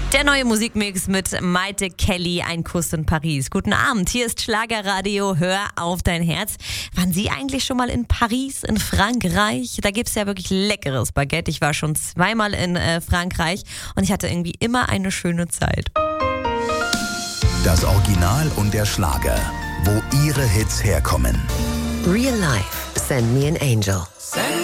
Der neue Musikmix mit Maite Kelly, ein Kuss in Paris. Guten Abend, hier ist Schlagerradio, hör auf dein Herz. Waren Sie eigentlich schon mal in Paris, in Frankreich? Da gibt's ja wirklich leckeres Baguette. Ich war schon zweimal in Frankreich und ich hatte irgendwie immer eine schöne Zeit. Das Original und der Schlager, wo Ihre Hits herkommen. Real Life, Send Me an Angel.